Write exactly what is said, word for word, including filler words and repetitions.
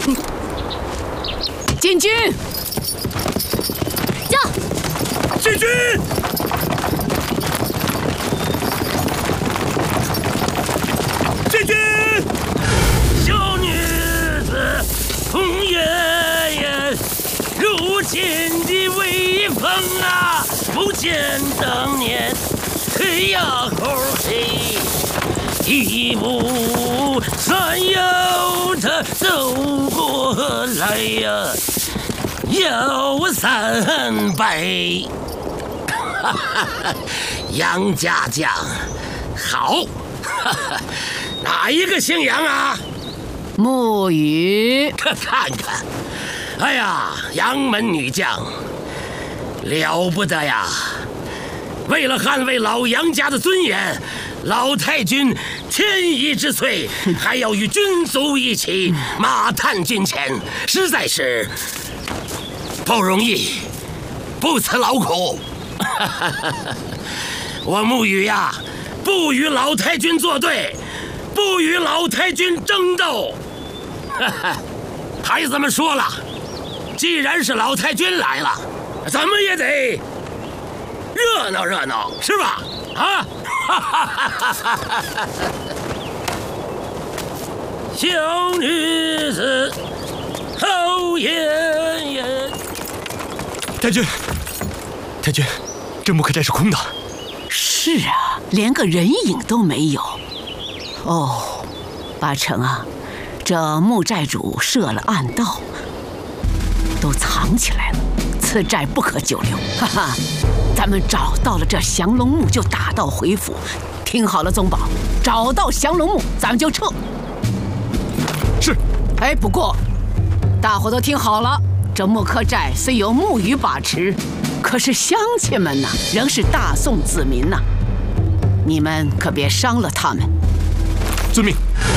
进军！ 驾！ 进军！进军！ 小女子红颜颜，如今的威风啊，不见当年黑呀猴黑。 一步三摇的走过来呀，摇三拜。哈哈，杨家将，好，哈哈，哪一个姓杨啊？ 沐雨， 可看看，哎呀，杨门女将，了不得呀！为了捍卫老杨家的尊严。 老太君天意之岁，还要与军卒一起马探军前，实在是不容易，不辞劳苦。我沐雨呀，不与老太君作对，不与老太君争斗。孩子们说了，既然是老太君来了，怎么也得热闹热闹，是吧？啊！ 小女子好颜颜。 太君，太君，这木刻寨是空的。 是啊，连个人影都没有。哦，八成啊，这木寨主设了暗道，都藏起来了。此寨不可久留。哈哈。 咱们找到了这降龙木，就打道回府。听好了，宗保，找到降龙木，咱们就撤。 是。 哎，不过，大伙都听好了，这木刻寨虽有沐雨把持，可是乡亲们呐，仍是大宋子民呐，你们可别伤了他们。 遵命。